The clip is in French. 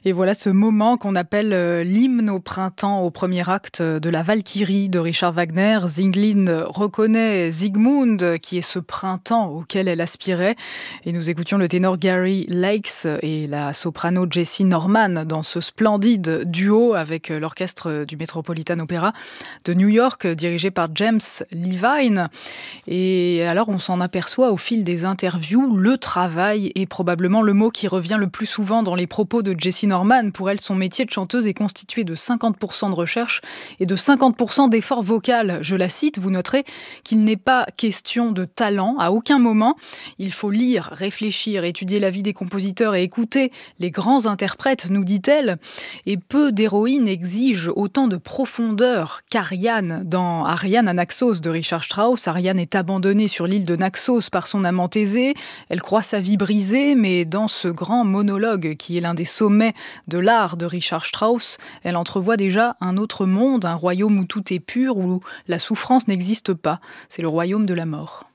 Et voilà ce moment qu'on appelle l'hymne au printemps, au premier acte de la Valkyrie de Richard Wagner. Zinglin reconnaît Siegmund, qui est ce printemps auquel elle aspirait. Et nous écoutions le ténor Gary Lakes et la soprano Jessie Norman dans ce splendide duo avec l'orchestre du Metropolitan Opera de New York, dirigé par James Levine. Et alors on s'en aperçoit au fil des interviews, le travail est probablement le mot qui revient le plus souvent dans les propos de Jessie Norman. Pour elle, son métier de chanteuse est constitué de 50% de recherche et de 50% d'effort vocal. Je la cite, vous noterez qu'il n'est pas question de talent à aucun moment. Il faut lire, réfléchir, étudier la vie des compositeurs et écouter les grands interprètes, nous dit-elle. Et peu d'héroïnes exigent autant de profondeur qu'Ariane dans Ariane à Naxos de Richard Strauss. Ariane est abandonnée sur l'île de Naxos par son amant Thésée. Elle croit sa vie brisée, mais dans ce grand monologue qui est l'un des sommets de l'art de Richard Strauss, elle entrevoit déjà un autre monde, un royaume où tout est pur, où la souffrance n'existe pas. C'est le royaume de la mort.